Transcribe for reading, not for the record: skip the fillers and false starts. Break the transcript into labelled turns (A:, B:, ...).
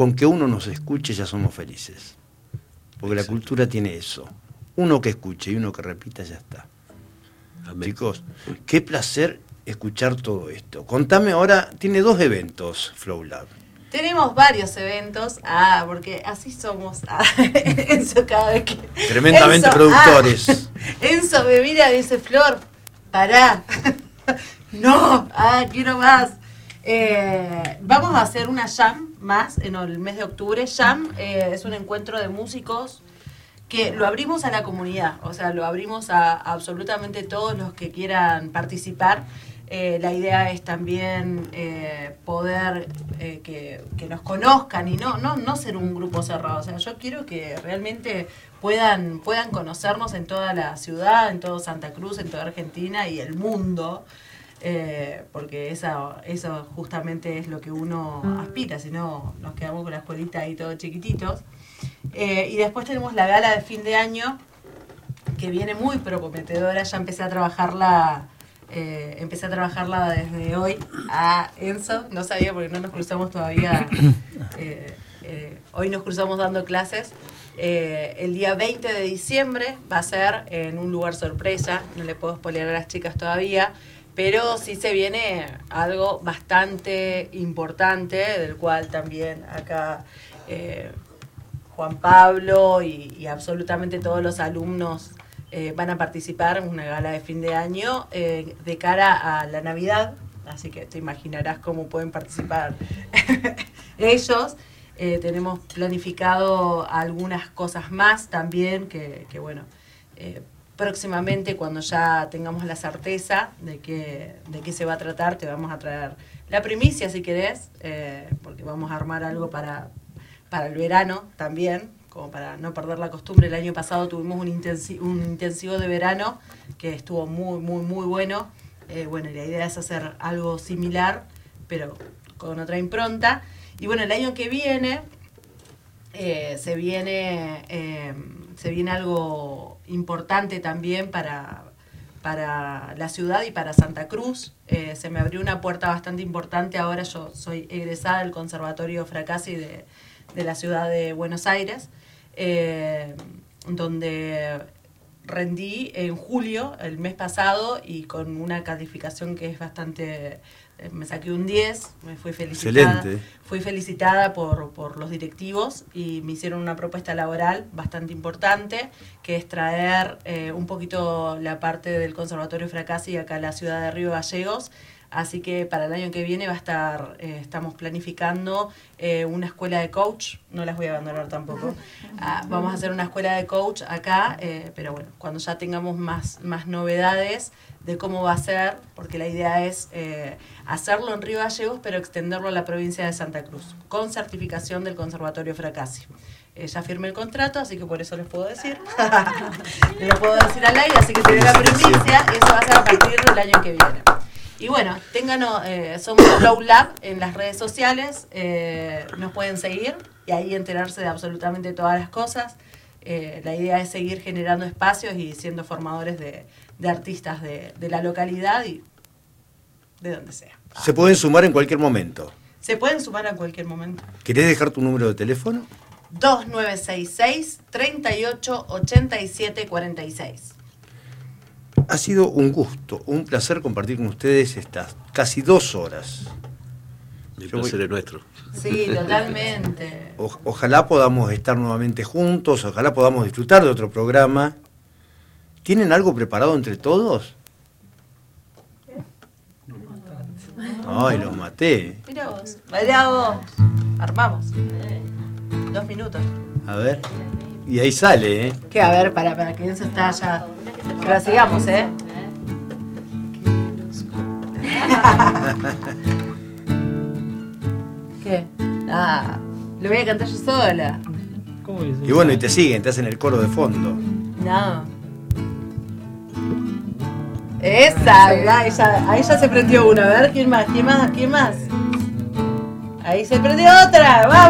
A: Con que uno nos escuche ya somos felices. Porque la cultura tiene eso. Uno que escuche y uno que repita, ya está. Amén. Chicos, qué placer escuchar todo esto. Contame ahora, tiene 2 eventos Flow Lab.
B: Tenemos varios eventos, porque así somos. Enzo cada vez que...
A: Tremendamente Enzo, productores.
B: Enzo me mira y dice, Flor, pará. No, quiero más. Vamos a hacer una jam más en el mes de octubre. Jam es un encuentro de músicos que lo abrimos a la comunidad, o sea, lo abrimos a absolutamente todos los que quieran participar. La idea es también poder que nos conozcan y no ser un grupo cerrado. O sea, yo quiero que realmente puedan conocernos en toda la ciudad, en todo Santa Cruz, en toda Argentina y el mundo. Porque eso justamente es lo que uno aspira, si no nos quedamos con la escuelita ahí todos chiquititos. Y después tenemos la gala de fin de año, que viene muy prometedora. Ya empecé a trabajarla desde hoy. Enzo, no sabía porque no nos cruzamos todavía. Hoy nos cruzamos dando clases. El día 20 de diciembre va a ser en un lugar sorpresa, no le puedo spoilear a las chicas todavía, pero sí se viene algo bastante importante, del cual también acá Juan Pablo y absolutamente todos los alumnos van a participar en una gala de fin de año de cara a la Navidad, así que te imaginarás cómo pueden participar ellos. Tenemos planificado algunas cosas más también que bueno, próximamente, cuando ya tengamos la certeza de qué se va a tratar, te vamos a traer la primicia si querés, porque vamos a armar algo para el verano también, como para no perder la costumbre. El año pasado tuvimos un intensivo de verano que estuvo muy, muy, muy bueno. Bueno, la idea es hacer algo similar, pero con otra impronta. Y bueno, el año que viene se viene algo importante también para la ciudad y para Santa Cruz. Se me abrió una puerta bastante importante. Ahora yo soy egresada del Conservatorio Fracassi de la ciudad de Buenos Aires, donde rendí en julio, el mes pasado, y con una calificación que es bastante... me saqué un 10, me fui felicitada. Excelente. Fui felicitada por los directivos y me hicieron una propuesta laboral bastante importante, que es traer un poquito la parte del Conservatorio Fracassi acá a la ciudad de Río Gallegos. Así que para el año que viene va a estar, estamos planificando una escuela de coach, no las voy a abandonar tampoco. Vamos a hacer una escuela de coach acá, pero bueno, cuando ya tengamos más novedades de cómo va a ser, porque la idea es hacerlo en Río Gallegos, pero extenderlo a la provincia de Santa Cruz, con certificación del Conservatorio Fracassi. Ya firmé el contrato, así que por eso les puedo decir. Les lo puedo decir al aire, así que tiene la primicia, y eso va a ser a partir del año que viene. Y bueno, somos Flow Lab en las redes sociales, nos pueden seguir y ahí enterarse de absolutamente todas las cosas. La idea es seguir generando espacios y siendo formadores de artistas de la localidad y de donde sea.
A: Se pueden sumar en cualquier momento.
B: Se pueden sumar en cualquier momento.
A: ¿Querés dejar tu número de teléfono?
B: 2966-388746.
A: Ha sido un gusto, un placer compartir con ustedes estas casi 2 horas.
C: El placer es nuestro.
B: Sí, totalmente.
A: Ojalá podamos estar nuevamente juntos, ojalá podamos disfrutar de otro programa. ¿Tienen algo preparado entre todos? Ay, los maté.
B: Mirá vos. Armamos. 2 minutos.
A: A ver. Y ahí sale, ¿eh?
B: Que a ver, para que Enzo está ya. Pero sigamos, ¿eh? ¿Qué? Lo voy a cantar yo sola.
A: ¿Cómo es? Y bueno, y te siguen, te hacen el coro de fondo.
B: No. Esa, ahí ya se prendió una. A ver, ¿quién más? Ahí se prendió otra. ¡Vamos!